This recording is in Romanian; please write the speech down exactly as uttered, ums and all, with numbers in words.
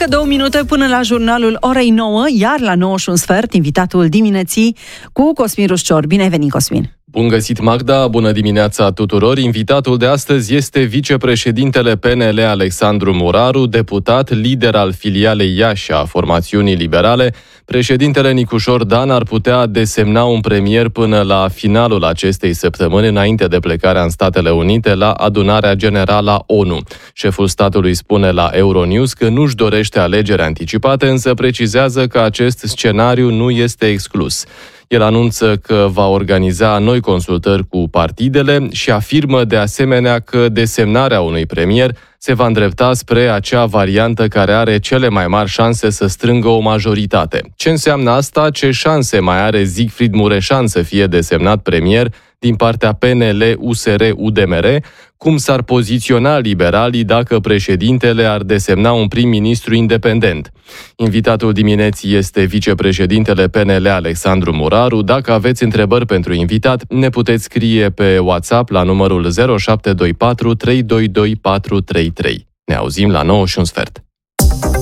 două minute până la jurnalul orei nouă, iar la nouă și un sfert, invitatul dimineții cu Cosmin Ruscior. Bine ai venit, Cosmin! Bun găsit, Magda! Bună dimineața tuturor! Invitatul de astăzi este vicepreședintele P N L Alexandru Muraru, deputat, lider al filialei Iași a formațiunii liberale. Președintele Nicușor Dan ar putea desemna un premier până la finalul acestei săptămâni, înainte de plecarea în Statele Unite la adunarea generală a O N U. Șeful statului spune la Euronews că nu-și dorește alegeri anticipate, însă precizează că acest scenariu nu este exclus. El anunță că va organiza noi consultări cu partidele și afirmă de asemenea că desemnarea unui premier se va îndrepta spre acea variantă care are cele mai mari șanse să strângă o majoritate. Ce înseamnă asta? Ce șanse mai are Siegfried Mureșan să fie desemnat premier din partea P N L, U S R, U D M R? Cum s-ar poziționa liberalii dacă președintele ar desemna un prim-ministru independent? Invitatul dimineții este vicepreședintele P N L Alexandru Muraru. Dacă aveți întrebări pentru invitat, ne puteți scrie pe WhatsApp la numărul zero șapte doi patru trei doi doi patru trei trei. Ne auzim la nouă și un sfert.